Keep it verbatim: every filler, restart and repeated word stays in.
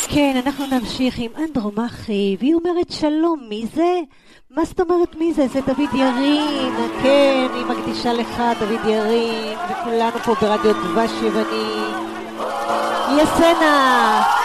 כן, אנחנו נמשיך עם אנדרומחי, והיא אומרת שלום, מי זה? מה זאת אומרת מי זה? זה דוד ירין, כן, היא מקדישה לך דוד ירין, וכולנו פה ברדיו דבש יווני. יסנה!